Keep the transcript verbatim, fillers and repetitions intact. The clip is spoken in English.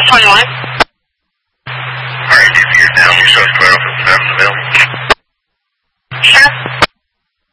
twenty-one. Alright, if you're down, you show twelve if it's available.